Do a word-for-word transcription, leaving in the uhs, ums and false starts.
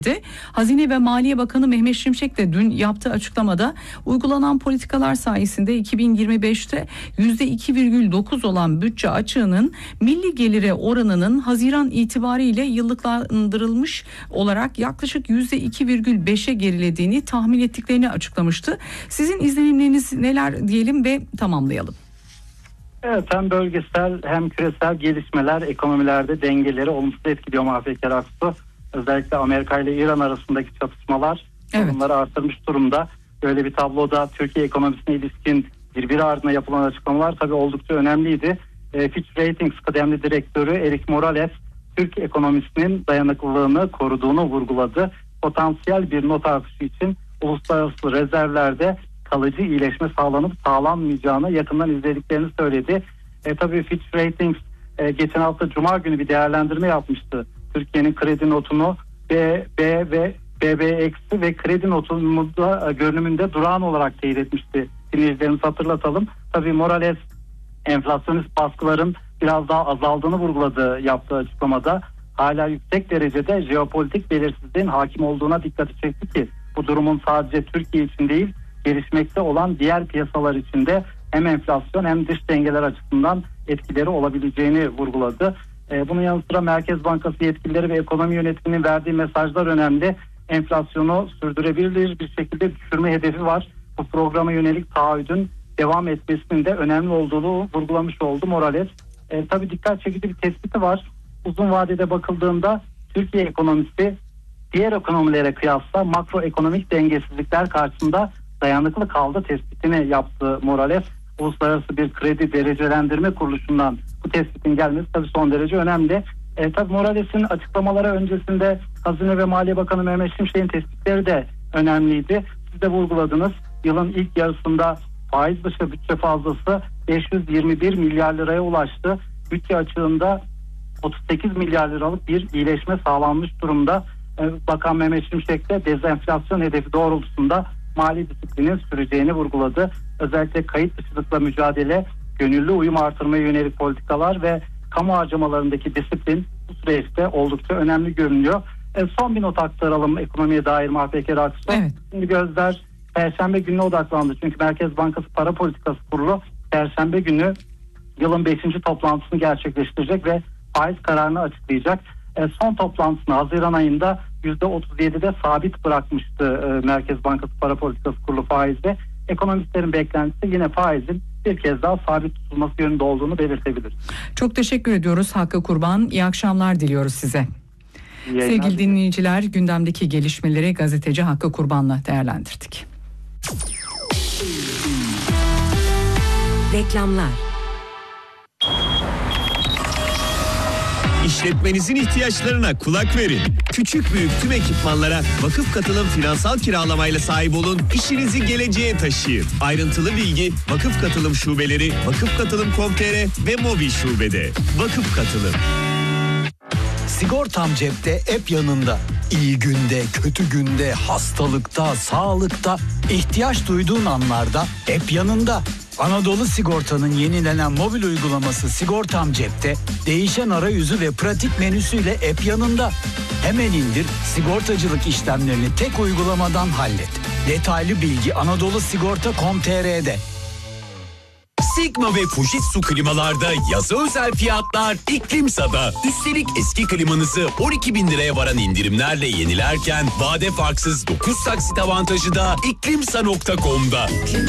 Hazine ve Maliye Bakanı Mehmet Şimşek de dün yaptığı açıklamada uygulanan politikalar sayesinde iki bin yirmi beşte yüzde iki virgül dokuz olan bütçe açığının milli gelire oranının Haziran itibariyle yıllıklandırılmış olarak yaklaşık yüzde iki virgül beşe gerilediğini tahmin ettiklerini açıklamıştı. Sizin izlenimleriniz neler diyelim ve tamamlayalım. Evet, hem bölgesel hem küresel gelişmeler ekonomilerde dengeleri olumsuz etkiliyor Mahfeker Aksu. Özellikle Amerika ile İran arasındaki çatışmalar evet. bunları artırmış durumda. Böyle bir tabloda Türkiye ekonomisine ilişkin birbiri ardına yapılan açıklamalar tabii oldukça önemliydi. E, Fitch Ratings kıdemli direktörü Erik Morales, Türk ekonomisinin dayanıklılığını koruduğunu vurguladı. Potansiyel bir not artışı için uluslararası rezervlerde kalıcı iyileşme sağlanıp sağlanmayacağını yakından izlediklerini söyledi. E, tabii Fitch Ratings e, geçen hafta Cuma günü bir değerlendirme yapmıştı. Türkiye'nin kredi notunu B, B ve B B eksi ve kredi notunun da görünümünde durağan olarak teyit etmişti. Dinleyicilerimizi hatırlatalım. Tabii Morales enflasyonist baskıların biraz daha azaldığını vurguladı yaptığı açıklamada. Hala yüksek derecede jeopolitik belirsizliğin hakim olduğuna dikkati çekti ki bu durumun sadece Türkiye için değil, gelişmekte olan diğer piyasalar için de hem enflasyon hem dış dengeler açısından etkileri olabileceğini vurguladı. Bunun yanı sıra Merkez Bankası yetkilileri ve ekonomi yönetiminin verdiği mesajlar önemli. Enflasyonu sürdürülebilir bir şekilde düşürme hedefi var. Bu programa yönelik taahhüdün devam etmesinin de önemli olduğunu vurgulamış oldu Morales. E, tabii dikkat çekici bir tespiti var. Uzun vadede bakıldığında Türkiye ekonomisi diğer ekonomilere kıyasla makroekonomik dengesizlikler karşısında dayanıklı kaldı tespitini yaptı Morales. Uluslararası bir kredi derecelendirme kuruluşundan bu tespitin gelmesi tabii son derece önemli. E, tabii Morales'in açıklamaları öncesinde Hazine ve Maliye Bakanı Mehmet Şimşek'in tespitleri de önemliydi. Siz de vurguladınız. Yılın ilk yarısında faiz dışı bütçe fazlası beş yüz yirmi bir milyar liraya ulaştı. Bütçe açığında otuz sekiz milyar liralık bir iyileşme sağlanmış durumda. E, Bakan Mehmet Şimşek de dezenflasyon hedefi doğrultusunda mali disiplinin süreceğini vurguladı. Özellikle kayıt dışılıkla mücadele, gönüllü uyum artırmaya yönelik politikalar ve kamu harcamalarındaki disiplin bu süreçte oldukça önemli görünüyor. E, son bir not aktaralım ekonomiye dair Mahfeker Aksu. Evet. Şimdi gözler Perşembe gününe odaklandı. Çünkü Merkez Bankası Para Politikası Kurulu Perşembe günü yılın beşinci toplantısını gerçekleştirecek ve faiz kararını açıklayacak. E, son toplantısını Haziran ayında yüzde otuz yedide sabit bırakmıştı e, Merkez Bankası Para Politikası Kurulu faizde. Ekonomistlerin beklentisi yine faizin bir kez daha sabit tutulması yönünde olduğunu belirtebilir. Çok teşekkür ediyoruz Hakkı Kurban. İyi akşamlar diliyoruz size. Sevgili dinleyiciler, gündemdeki gelişmeleri gazeteci Hakkı Kurban'la değerlendirdik. Reklamlar. İşletmenizin ihtiyaçlarına kulak verin. Küçük büyük tüm ekipmanlara Vakıf Katılım finansal kiralamayla sahip olun. İşinizi geleceğe taşıyın. Ayrıntılı bilgi Vakıf Katılım şubeleri, vakıf katılım nokta com nokta tr ve mobil şubede. Vakıf Katılım. Sigortam cepte, hep yanında. İyi günde, kötü günde, hastalıkta, sağlıkta, ihtiyaç duyduğun anlarda hep yanında. Anadolu Sigorta'nın yenilenen mobil uygulaması Sigortam Cep'te değişen arayüzü ve pratik menüsüyle hep yanında. Hemen indir, sigortacılık işlemlerini tek uygulamadan hallet. Detaylı bilgi anadolu sigorta nokta com nokta tr'de. Sigma ve Fujitsu klimalarda yaza özel fiyatlar İklimsa'da. Üstelik eski klimanızı on iki bin liraya varan indirimlerle yenilerken vade farksız dokuz taksit avantajı da iklimsa nokta com'da.